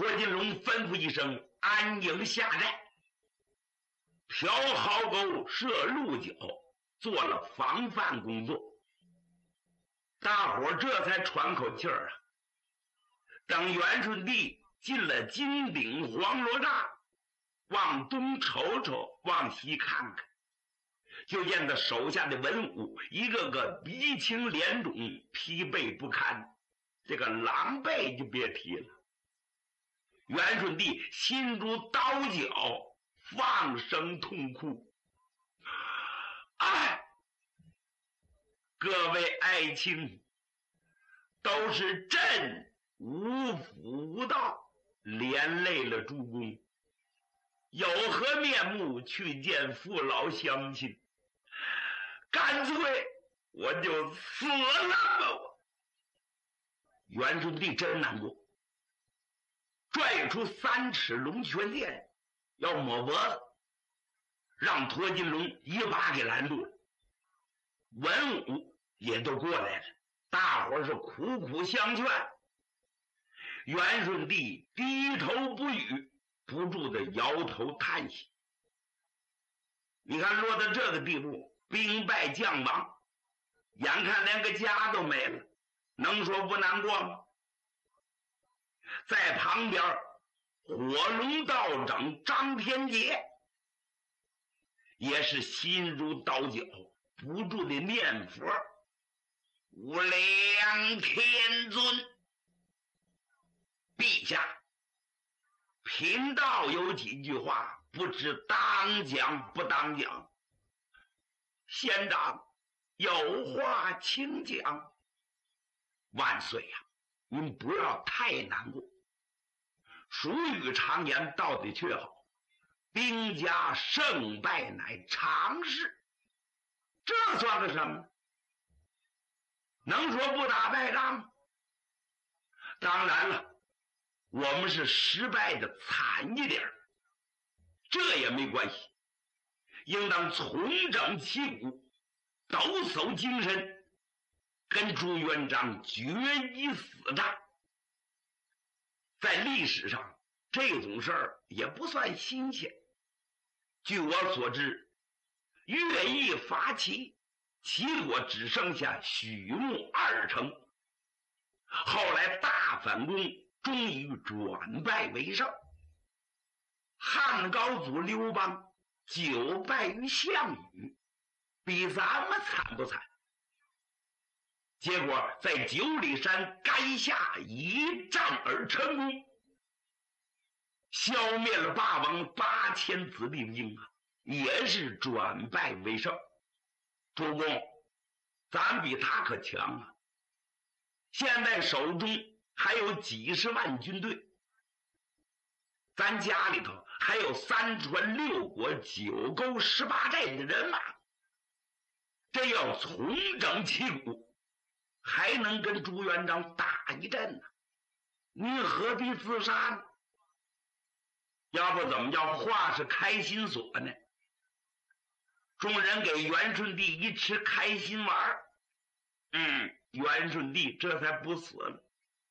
驼金龙吩咐一声，安营下寨，调壕沟，设鹿角，做了防范工作。大伙这才喘口气儿啊。等元顺帝进了金顶黄罗栅，往东瞅瞅，往西看看，就见他手下的文武一个个鼻青脸肿，疲惫不堪，这个狼狈就别提了。元顺帝心如刀绞，放声痛哭。哎，各位爱卿，都是朕无辅无道，连累了主公，有何面目去见父老乡亲？干脆我就死了吧！我元顺帝真难过，拽出3尺龙泉剑要抹脖子，让驼金龙一把给拦住了。文武也都过来了，大伙是苦苦相劝。元顺帝低头不语，不住的摇头叹息。你看落到这个地步，兵败将亡，眼看连个家都没了，能说不难过吗？在旁边火龙道长张天杰也是心如刀绞，不住的念佛：无量天尊，陛下，贫道有几句话，不知当讲不当讲。县长有话请讲。万岁呀，您不要太难过。俗语常言道的却好，兵家胜败乃常事，这算个什么？能说不打败仗？当然了，我们是失败的惨一点，这也没关系，应当重整旗鼓，抖擞精神，跟朱元璋决一死战。在历史上这种事儿也不算新鲜。据我所知，乐毅伐齐，齐国只剩下许牧2城，后来大反攻，终于转败为胜。汉高祖刘邦久败于项羽，比咱们惨不惨？结果在九里山垓下一战而成功，消灭了霸王8000子弟兵啊，也是转败为胜。主公，咱比他可强啊！现在手中还有几十万军队，咱家里头还有3川6国9沟18寨的人马，这要重整旗鼓，还能跟朱元璋打一阵呢。您何必自杀呢？要不怎么叫话是开心锁呢？众人给元顺帝一吃开心丸，元顺帝这才不死了。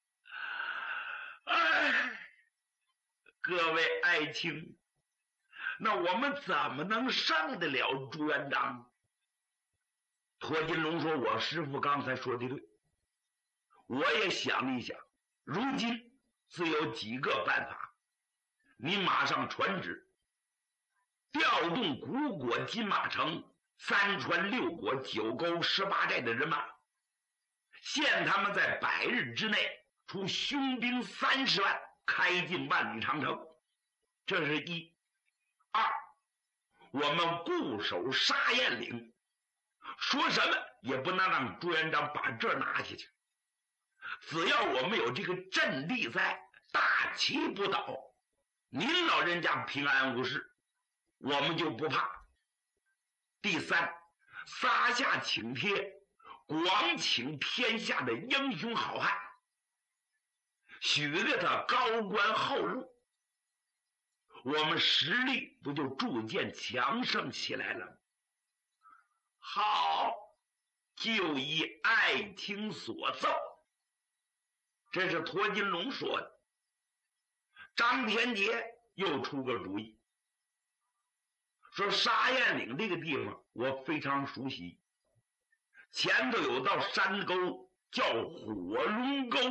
哎，各位爱卿，那我们怎么能胜得了朱元璋？驼金龙说：“我师父刚才说的对，我也想了一想，如今自有几个办法。你马上传旨，调动古国金马城3川6国9沟18寨的人马，限他们在100日之内出凶兵30万，开进万里长城。这是一。二，我们固守沙燕岭，说什么也不能让朱元璋把这儿拿下去。只要我们有这个阵地在，大旗不倒，您老人家平安无事，我们就不怕。第三，撒下请帖，广请天下的英雄好汉，许给他高官厚禄，我们实力不就逐渐强盛起来了？好，就依爱卿所奏。这是驼金龙说的。 张天杰又出个主意，说沙堰岭这个地方我非常熟悉，前头有道山沟叫火龙沟，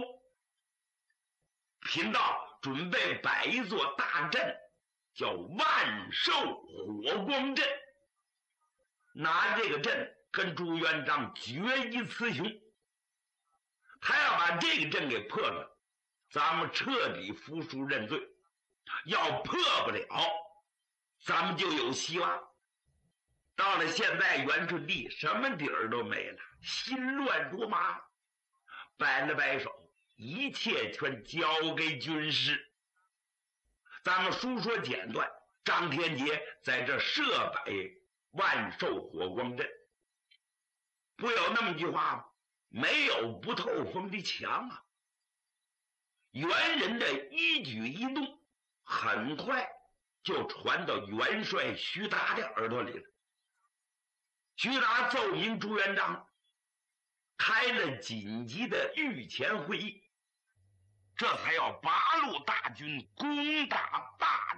贫道准备摆一座大阵，叫万寿火光阵，拿这个阵跟朱元璋决一雌雄。他要把这个阵给破了，咱们彻底服输认罪；要破不了，咱们就有希望。到了现在，元顺帝什么底儿都没了，心乱如麻，摆了摆手，一切全交给军师。咱们书说简短，张天杰在这设摆万寿火光阵，不有那么句话吗？没有不透风的墙啊！元人的一举一动很快就传到元帅徐达的耳朵里了。徐达奏明朱元璋，开了紧急的御前会议，这才要八路大军攻打大